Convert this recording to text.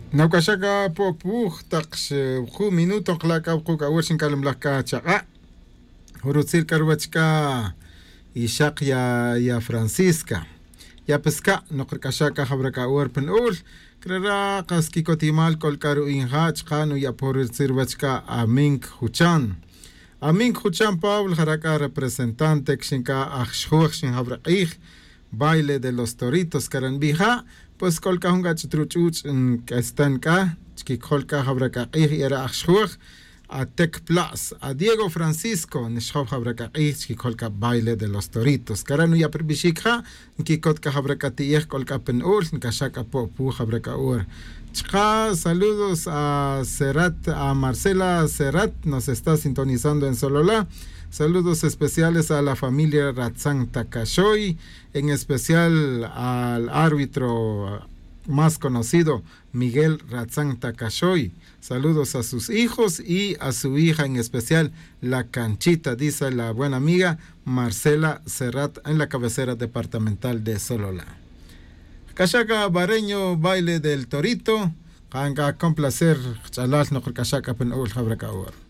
Naukashaka popuj taqsh minuto qlaka awshin kalam laka chaqa. Hurutzir karwachka ishaq ya Francisca. Ya pesca noqrkashaka habraka urpen ul. Krera qaskikotimal kolkaru inhach qanu ya porutzir wachka Amink Huchan. Amink Huchan Paul haraka representante kshinka achshuch shin habraqih. Baile de los Toritos karanbija. Pues kolka hunga chitruchuch en Castanca, Chikolka Habraka era Achshuch, a Tech Plus, a Diego Francisco, Nishov Habraka Chikolka Baile de los Toritos. Karanu ya Perbishika, Kikotka Habraka Tiech Kolka Penur, Nkashaka Popu Habraka Ur. Chka, saludos a Serat, a Marcela Serat, nos está sintonizando en Sololá. Saludos especiales a la familia Ratzang Takashoy, en especial al árbitro más conocido, Miguel Ratzang Takashoy. Saludos a sus hijos y a su hija en especial, la Canchita, dice la buena amiga Marcela Serrat, en la cabecera departamental de Sololá. Kashaka Bareño, baile del Torito, con placer, chalal no Kashaka pen ul habrakaur.